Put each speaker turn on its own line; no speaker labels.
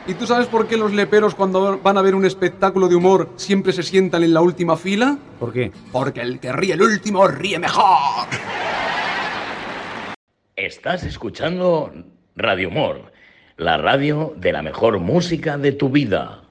¿Y tú sabes por qué los leperos cuando van a ver un espectáculo de humor siempre se sientan en la última fila?
¿Por qué?
Porque el que ríe el último ríe mejor.
Estás escuchando Radio Humor, la radio de la mejor música de tu vida.